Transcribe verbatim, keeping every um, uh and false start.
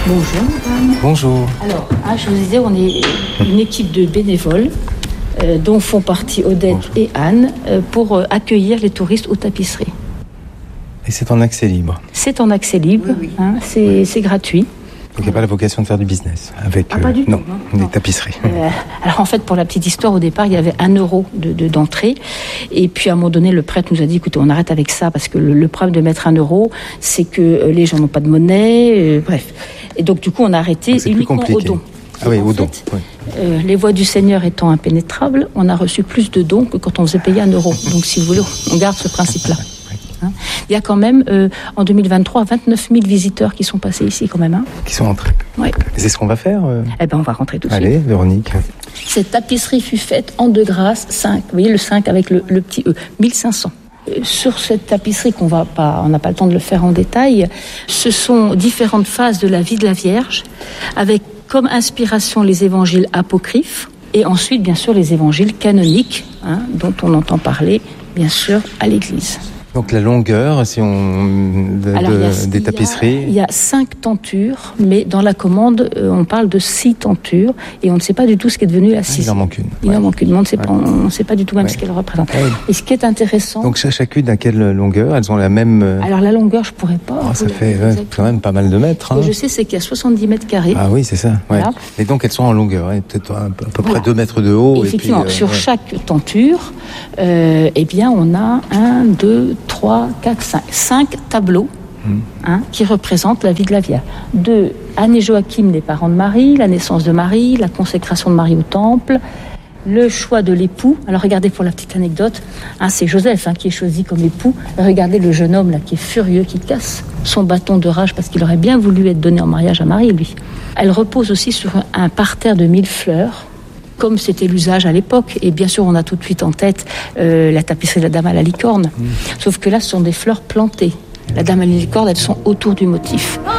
Bonjour, madame. Bonjour. Alors, hein, je vous disais, on est une équipe de bénévoles euh, dont font partie Odette Bonjour. et Anne euh, pour euh, accueillir les touristes aux tapisseries. Et c'est en accès libre? C'est en accès libre, oui, oui. Hein, c'est, oui. c'est gratuit. Donc il n'y a pas la vocation de faire du business avec ah, pas du euh, tout, non, non, des non. tapisseries. Euh, alors en fait, pour la petite histoire, au départ, il y avait un euro de, de, d'entrée. Et puis à un moment donné, le prêtre nous a dit, écoutez, on arrête avec ça, parce que le, le problème de mettre un euro, c'est que euh, les gens n'ont pas de monnaie, euh, bref. Et donc du coup, on a arrêté c'est uniquement au don. Ah oui, au don. Oui. Euh, les voies du Seigneur étant impénétrables, on a reçu plus de dons que quand on faisait payer un euro. Donc si vous voulez, on garde ce principe-là. Hein. Il y a quand même, euh, en deux mille vingt-trois, vingt-neuf mille visiteurs qui sont passés ici quand même. Hein. Qui sont entrés. Oui. C'est ce qu'on va faire euh... Eh bien, on va rentrer tout de Allez, suite. Allez, Véronique. Cette tapisserie fut faite en de grâce cinq. Vous voyez le cinq avec le, le petit E, mille cinq cents. Sur cette tapisserie, qu'on va pas, on n'a pas le temps de le faire en détail, ce sont différentes phases de la vie de la Vierge, avec comme inspiration les évangiles apocryphes, et ensuite, bien sûr, les évangiles canoniques, hein, dont on entend parler, bien sûr, à l'Église. Donc la longueur, si on de, Alors, de, a, des tapisseries. Il y, a cinq tentures, mais dans la commande, euh, on parle de six tentures, et on ne sait pas du tout ce qui est devenu la sixième. Il en manque une. Il ouais. en manque une. On ne sait, ouais. pas, on ne sait pas du tout même ouais. ce qu'elle représente. Ouais. Et ce qui est intéressant. Donc chacune à quelle longueur? Elles ont la même. Alors la longueur, je pourrais pas. Oh, ça fait ouais, quand même pas mal de mètres. Ce hein. que je sais, c'est qu'il y a soixante-dix mètres carrés. Ah oui, c'est ça. Ouais. Voilà. Et donc elles sont en longueur, hein, peut-être à peu près voilà. deux mètres de haut. Et effectivement, et puis, euh, sur ouais. chaque tenture, euh, eh bien, on a un, deux, trois, quatre, cinq, cinq tableaux mmh. hein, qui représentent la vie de la Vierge. De Anne et Joachim, les parents de Marie, la naissance de Marie, la consécration de Marie au temple, le choix de l'époux. Alors regardez pour la petite anecdote, hein, c'est Joseph hein, qui est choisi comme époux. Regardez le jeune homme là qui est furieux, qui casse son bâton de rage parce qu'il aurait bien voulu être donné en mariage à Marie, lui. Elle repose aussi sur un parterre de mille fleurs, comme c'était l'usage à l'époque. Et bien sûr, on a tout de suite en tête euh, la tapisserie de la Dame à la licorne. Mmh. Sauf que là, ce sont des fleurs plantées. La Dame à la licorne, elles sont autour du motif.